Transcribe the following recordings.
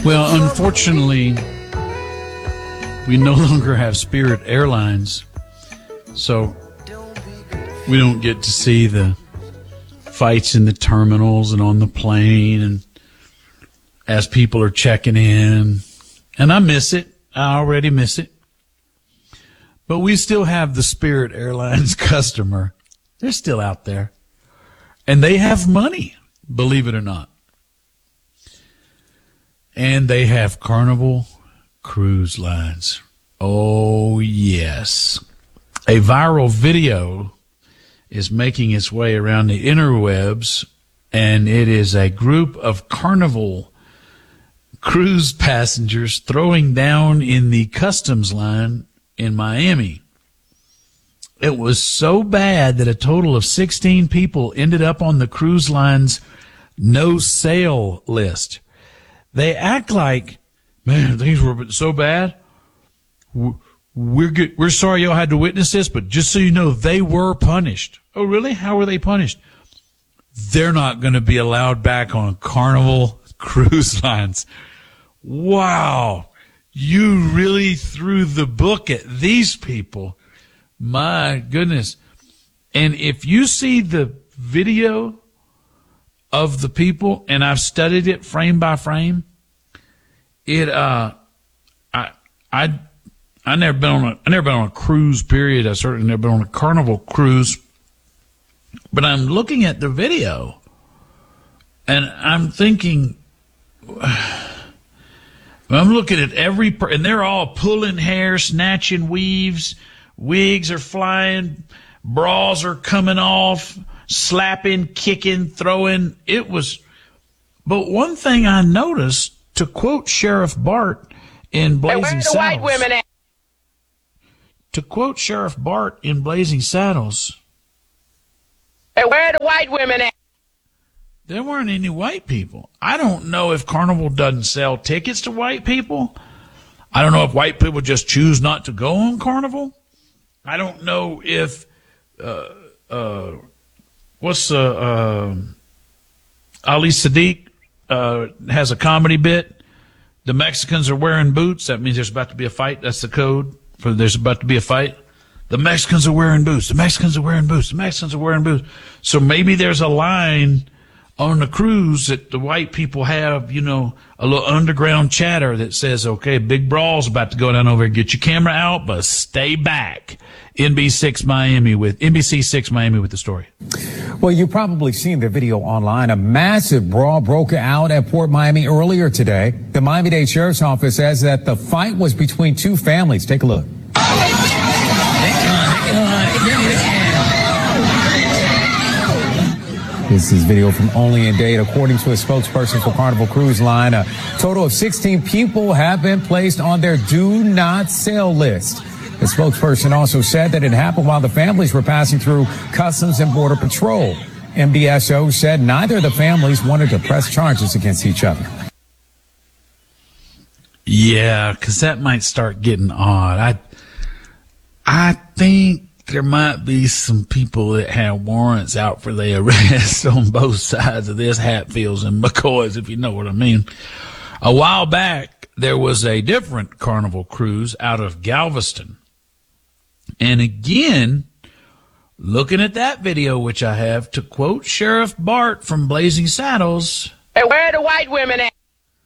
Well, unfortunately, we no longer have Spirit Airlines, so we don't get to see the fights in the terminals and on the plane and as people are checking in. And I miss it. I already miss it. But we still have the Spirit Airlines customer. They're still out there. And they have money, believe it or not. And they have Carnival Cruise Lines. Oh, yes. A viral video is making its way around the interwebs, and it is a group of Carnival cruise passengers throwing down in the customs line in Miami. It was so bad that a total of 16 people ended up on the cruise line's no sail list. They act like, man, things were so bad. We're sorry y'all had to witness this, but just so you know, they were punished. Oh, really? How were they punished? They're not going to be allowed back on Carnival Cruise Lines. Wow. You really threw the book at these people. My goodness. And if you see the video of the people, and I've studied it frame by frame, I never been on a cruise, period. I certainly never been on a Carnival cruise. But I'm looking at the video, and I'm thinking, I'm looking at and they're all pulling hair, snatching weaves, wigs are flying, bras are coming off, slapping, kicking, throwing. But one thing I noticed, to quote Sheriff Bart in Blazing Saddles. Where the white women at? To quote Sheriff Bart in Blazing Saddles. Hey, where are the white women at? There weren't any white people. I don't know if Carnival doesn't sell tickets to white people. I don't know if white people just choose not to go on Carnival. I don't know if Ali Sadiq has a comedy bit. The Mexicans are wearing boots. That means there's about to be a fight. That's the code for there's about to be a fight. The Mexicans are wearing boots. The Mexicans are wearing boots. The Mexicans are wearing boots. So maybe there's a line on the cruise that the white people have, a little underground chatter that says, okay, Big Brawl's about to go down over here. Get your camera out, but stay back. NBC6 Miami with the story. Well, you've probably seen the video online. A massive brawl broke out at Port Miami earlier today. The Miami-Dade Sheriff's Office says that the fight was between two families. Take a look. This is video from Only in Dade. According to a spokesperson for Carnival Cruise Line, a total of 16 people have been placed on their do not sail list. The spokesperson also said that it happened while the families were passing through Customs and Border Patrol. MDSO said neither of the families wanted to press charges against each other. Yeah, because that might start getting odd. I think there might be some people that have warrants out for their arrest on both sides of this, Hatfields and McCoys, if you know what I mean. A while back, there was a different Carnival cruise out of Galveston. And again, looking at that video, which I have, to quote Sheriff Bart from Blazing Saddles. Hey, where are the white women at?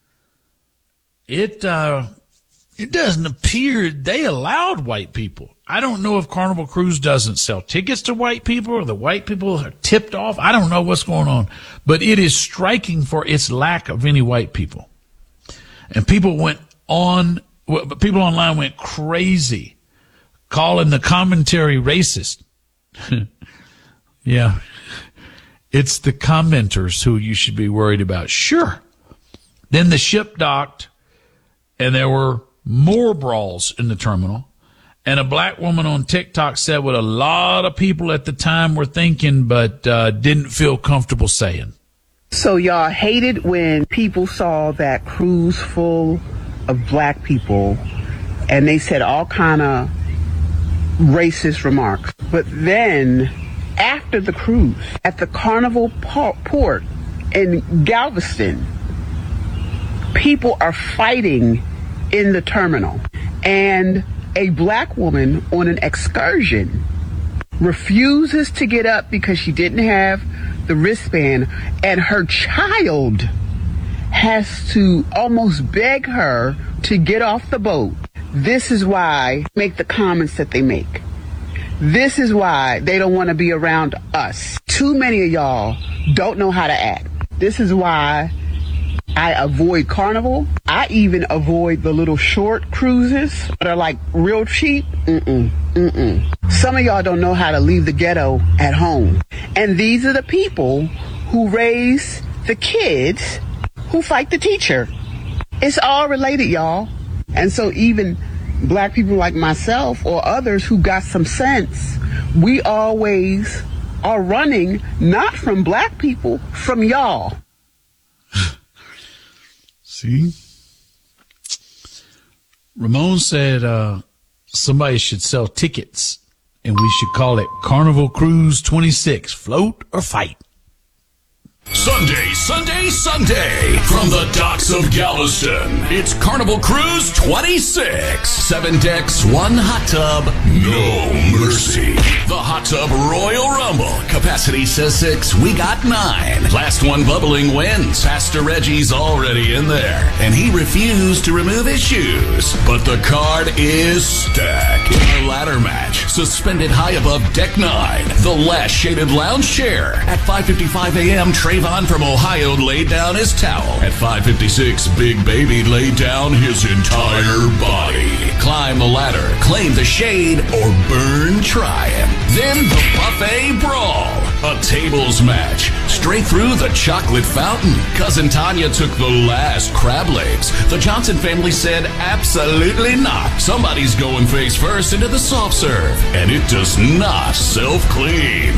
It doesn't appear they allowed white people. I don't know if Carnival Cruise doesn't sell tickets to white people or the white people are tipped off. I don't know what's going on, but it is striking for its lack of any white people. And people online went crazy, calling the commentary racist. Yeah. It's the commenters who you should be worried about. Sure. Then the ship docked and there were more brawls in the terminal. And a black woman on TikTok said what a lot of people at the time were thinking, but didn't feel comfortable saying. So y'all hated when people saw that cruise full of black people and they said all kind of racist remarks. But then after the cruise at the Carnival port in Galveston, people are fighting in the terminal. And a black woman on an excursion refuses to get up because she didn't have the wristband, and her child has to almost beg her to get off the boat. This is why they make the comments that they make. This is why they don't want to be around us. Too many of y'all don't know how to act. This is why I avoid Carnival. I even avoid the little short cruises that are like real cheap. Some of y'all don't know how to leave the ghetto at home. And these are the people who raise the kids who fight the teacher. It's all related, y'all. And so even black people like myself or others who got some sense, we always are running not from black people, from y'all. See? Ramon said somebody should sell tickets and we should call it Carnival Cruise 26, float or fight. Sunday, Sunday, Sunday. From the docks of Galveston, it's Carnival Cruise 26. 7 decks, 1 hot tub, no mercy. The Hot Tub Royal Rumble. Capacity says 6, we got 9. Last one bubbling wins. Pastor Reggie's already in there, and he refused to remove his shoes. But the card is stacked. In a ladder match, suspended high above Deck 9, the last shaded lounge chair. At 5:55 a.m., Trayvon from Ohio laid down his towel. At 5:56, Big Baby laid down his entire body. Climb the ladder, claim the shade, or burn trying. Then the buffet brawl. A tables match. Straight through the chocolate fountain. Cousin Tanya took the last crab legs. The Johnson family said absolutely not. Somebody's going face first into the soft serve. And it does not self-clean.